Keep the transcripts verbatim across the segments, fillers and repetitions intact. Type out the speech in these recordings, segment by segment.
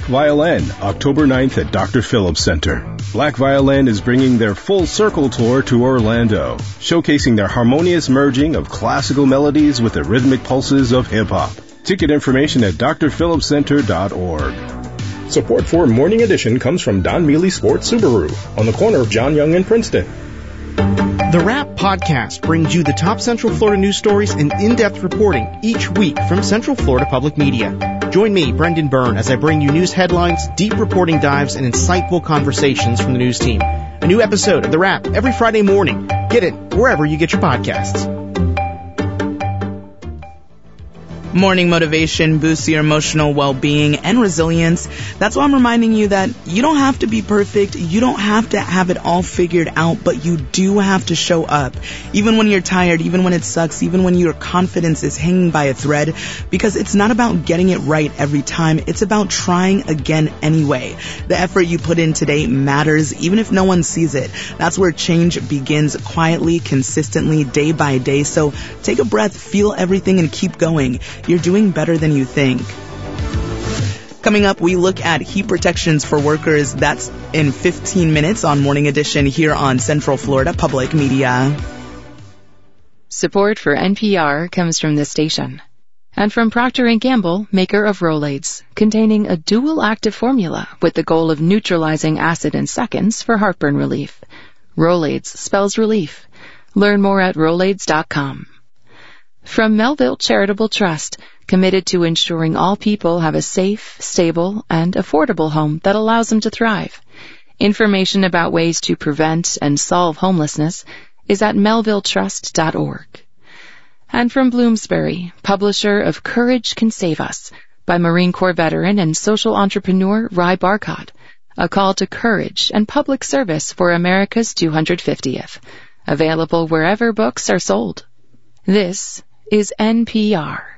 Violin, October ninth at Doctor Phillips Center. Black Violin is bringing their Full Circle Tour to Orlando, showcasing their harmonious merging of classical melodies with the rhythmic pulses of hip-hop. Ticket information at d r phillips center dot org. Support for Morning Edition comes from Don Mealy Sports Subaru on the corner of John Young and Princeton. The Wrap Podcast brings you the top Central Florida news stories and in-depth reporting each week from Central Florida Public Media. Join me, Brendan Byrne, as I bring you news headlines, deep reporting dives, and insightful conversations from the news team. A new episode of The Wrap every Friday morning. Get it wherever you get your podcasts. Morning motivation boosts your emotional well-being and resilience. That's why I'm reminding you that you don't have to be perfect. You don't have to have it all figured out, but you do have to show up. Even when you're tired, even when it sucks, even when your confidence is hanging by a thread, because it's not about getting it right every time. It's about trying again anyway. The effort you put in today matters, even if no one sees it. That's where change begins, quietly, consistently, day by day. So take a breath, feel everything, and keep going. You're doing better than you think. Coming up, we look at heat protections for workers. That's in fifteen minutes on Morning Edition here on Central Florida Public Media. Support for N P R comes from this station. And from Procter and Gamble, maker of Rolaids, containing a dual active formula with the goal of neutralizing acid in seconds for heartburn relief. Rolaids spells relief. Learn more at rolaids dot com. From Melville Charitable Trust, committed to ensuring all people have a safe, stable, and affordable home that allows them to thrive. Information about ways to prevent and solve homelessness is at melville trust dot org. And from Bloomsbury, publisher of Courage Can Save Us, by Marine Corps veteran and social entrepreneur Ry Barcott, a call to courage and public service for America's two hundred fiftieth. Available wherever books are sold. This is N P R.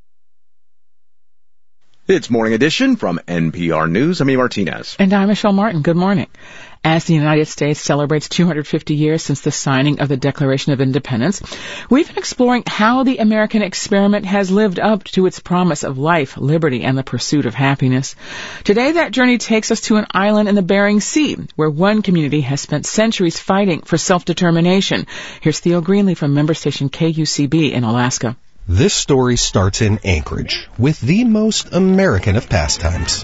It's Morning Edition from N P R News. I'm E. Martinez. And I'm Michelle Martin. Good morning. As the United States celebrates two hundred fifty years since the signing of the Declaration of Independence, we've been exploring how the American experiment has lived up to its promise of life, liberty, and the pursuit of happiness. Today, that journey takes us to an island in the Bering Sea, where one community has spent centuries fighting for self-determination. Here's Theo Greenlee from member station K U C B in Alaska. This story starts in Anchorage, with the most American of pastimes.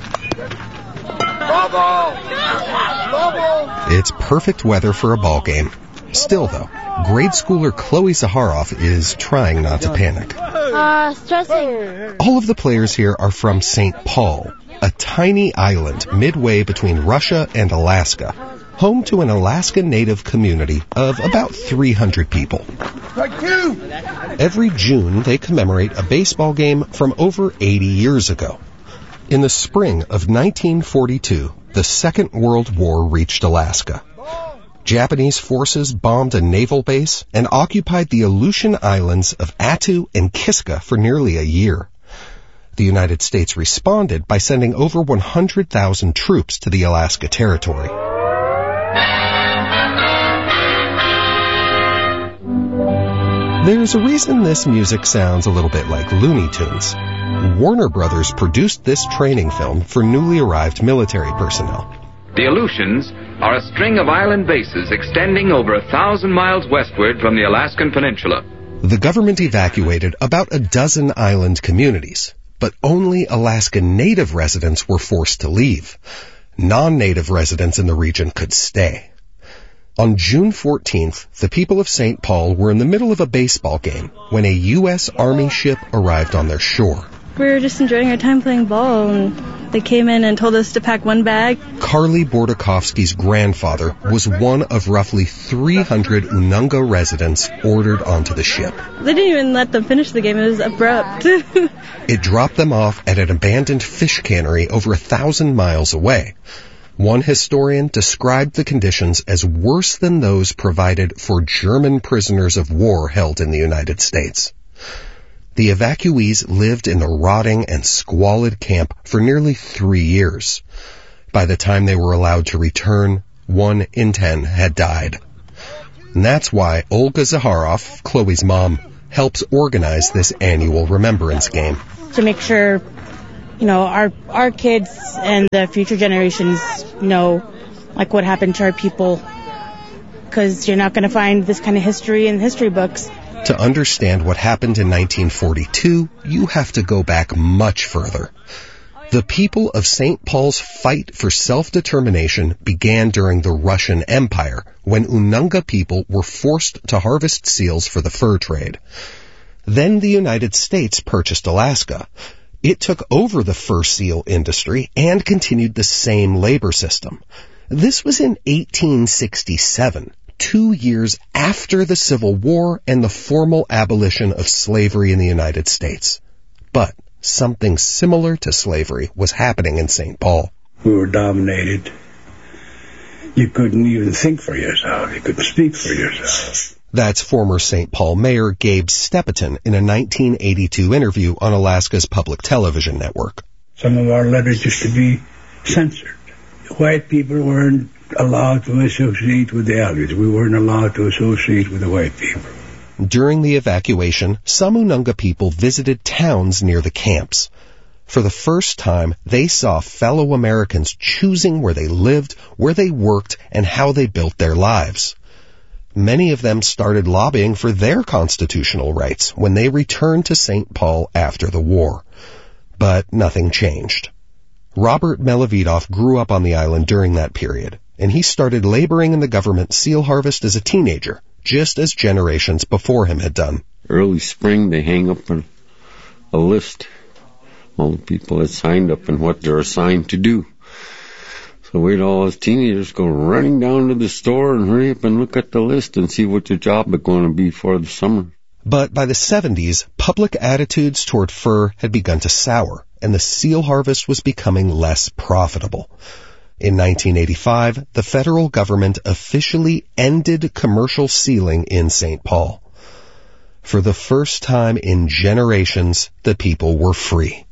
It's perfect weather for a ball game. Still, though, grade schooler Chloe Zaharoff is trying not to panic. Uh, stressing. All of the players here are from Saint Paul, a tiny island midway between Russia and Alaska, home to an Alaska Native community of about three hundred people. Every June, they commemorate a baseball game from over eighty years ago. In the spring of nineteen forty-two, the Second World War reached Alaska. Japanese forces bombed a naval base and occupied the Aleutian islands of Attu and Kiska for nearly a year. The United States responded by sending over one hundred thousand troops to the Alaska Territory. There's a reason this music sounds a little bit like Looney Tunes. Warner Brothers produced this training film for newly arrived military personnel. The Aleutians are a string of island bases extending over a thousand miles westward from the Alaskan Peninsula. The government evacuated about a dozen island communities, but only Alaska Native residents were forced to leave. Non-Native residents in the region could stay. On June fourteenth, the people of Saint Paul were in the middle of a baseball game when a U S Army ship arrived on their shore. We were just enjoying our time playing ball, and they came in and told us to pack one bag. Carly Bordakovsky's grandfather was one of roughly three hundred Ununga residents ordered onto the ship. They didn't even let them finish the game. It was abrupt. It dropped them off at an abandoned fish cannery over a thousand miles away. One historian described the conditions as worse than those provided for German prisoners of war held in the United States. The evacuees lived in the rotting and squalid camp for nearly three years. By the time they were allowed to return, one in ten had died. And that's why Olga Zaharoff, Chloe's mom, helps organize this annual remembrance game. To make sure you know, our our kids and the future generations know, like, what happened to our people, because you're not going to find this kind of history in history books. To understand what happened in nineteen forty-two, you have to go back much further. The people of Saint Paul's fight for self-determination began during the Russian Empire, when Ununga people were forced to harvest seals for the fur trade. Then the United States purchased Alaska. It took over the fur seal industry and continued the same labor system. This was in eighteen sixty-seven, two years after the Civil War and the formal abolition of slavery in the United States. But something similar to slavery was happening in Saint Paul. We were dominated. You couldn't even think for yourself. You couldn't speak for yourself. That's former Saint Paul Mayor Gabe Steppeton in a nineteen eighty-two interview on Alaska's public television network. Some of our letters used to be censored. White people weren't allowed to associate with the Allies. We weren't allowed to associate with the white people. During the evacuation, some Ununga people visited towns near the camps. For the first time, they saw fellow Americans choosing where they lived, where they worked, and how they built their lives. Many of them started lobbying for their constitutional rights when they returned to Saint Paul after the war. But nothing changed. Robert Melavidoff grew up on the island during that period, and he started laboring in the government seal harvest as a teenager, just as generations before him had done. Early spring, they hang up a, a list, all the people that signed up and what they're assigned to do. So we'd all as teenagers go running down to the store and hurry up and look at the list and see what your job is going to be for the summer. But by the seventies, public attitudes toward fur had begun to sour, and the seal harvest was becoming less profitable. In nineteen eighty-five, the federal government officially ended commercial sealing in Saint Paul. For the first time in generations, the people were free.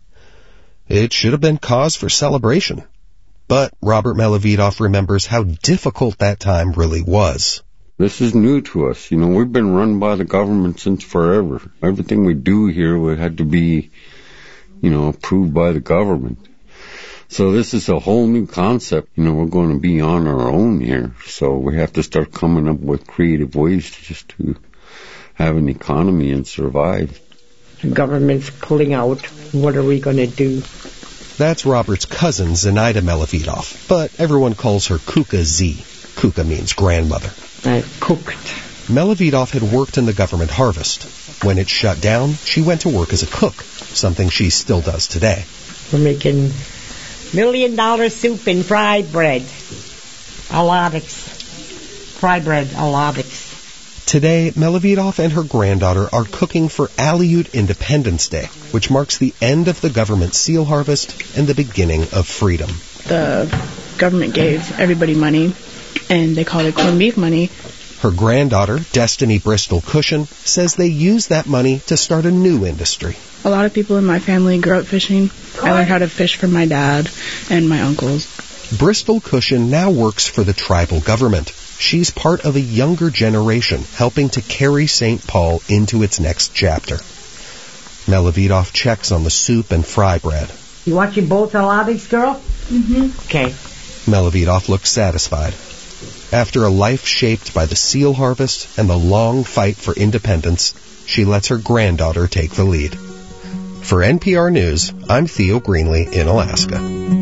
It should have been cause for celebration. But Robert Melavidoff remembers how difficult that time really was. This is new to us. You know, we've been run by the government since forever. Everything we do here we had to be, you know, approved by the government. So this is a whole new concept. You know, we're going to be on our own here. So we have to start coming up with creative ways just to have an economy and survive. The government's pulling out. What are we going to do? That's Robert's cousin, Zenaida Melavidoff, but everyone calls her Kuka Z. Kuka means grandmother. I cooked. Melavidoff had worked in the government harvest. When it shut down, she went to work as a cook, something she still does today. We're making million-dollar soup and fried bread. Alodics. Fried bread, alodics. Today, Melavidoff and her granddaughter are cooking for Aleut Independence Day, which marks the end of the government seal harvest and the beginning of freedom. The government gave everybody money, and they called it corned beef money. Her granddaughter, Destiny Bristol Cushion, says they used that money to start a new industry. A lot of people in my family grew up fishing. I learned how to fish from my dad and my uncles. Bristol Cushion now works for the tribal government. She's part of a younger generation helping to carry Saint Paul into its next chapter. Melavidoff checks on the soup and fry bread. You want your both alodics, girl? Mm-hmm. Okay. Melavidoff looks satisfied. After a life shaped by the seal harvest and the long fight for independence, she lets her granddaughter take the lead. For N P R News, I'm Theo Greenlee in Alaska.